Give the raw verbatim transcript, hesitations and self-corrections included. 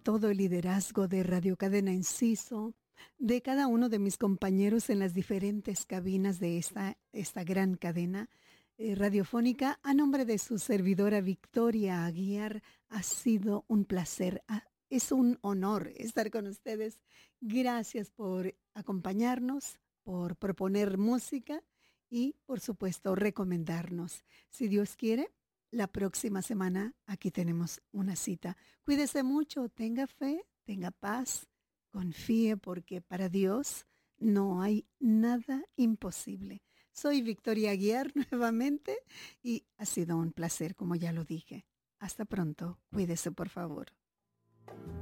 todo el liderazgo de Radio Cadena Enciso, de cada uno de mis compañeros en las diferentes cabinas de esta, esta gran cadena eh, radiofónica, a nombre de su servidora Victoria Aguiar, ha sido un placer, ah, es un honor estar con ustedes. Gracias por acompañarnos, por proponer música y, por supuesto, recomendarnos. Si Dios quiere, la próxima semana aquí tenemos una cita. Cuídese mucho, tenga fe, tenga paz, confíe, porque para Dios no hay nada imposible. Soy Victoria Aguiar nuevamente y ha sido un placer, como ya lo dije. Hasta pronto. Cuídese, por favor.